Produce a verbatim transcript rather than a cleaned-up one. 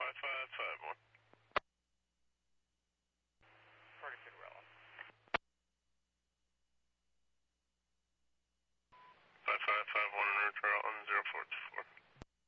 five five five one. Pretty good relic. five five five one en route to Route one zero four two four.